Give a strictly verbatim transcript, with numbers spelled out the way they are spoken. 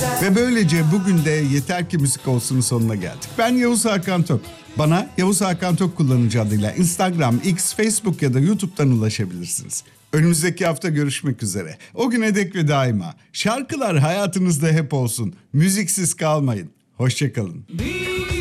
Ve böylece bugün de Yeter Ki Müzik Olsun'un sonuna geldik. Ben Yavuz Hakan Tok. Bana Yavuz Hakan Tok kullanıcı adıyla Instagram, X, Facebook ya da YouTube'dan ulaşabilirsiniz. Önümüzdeki hafta görüşmek üzere. O güne dek ve daima şarkılar hayatınızda hep olsun. Müziksiz kalmayın. Hoşça kalın.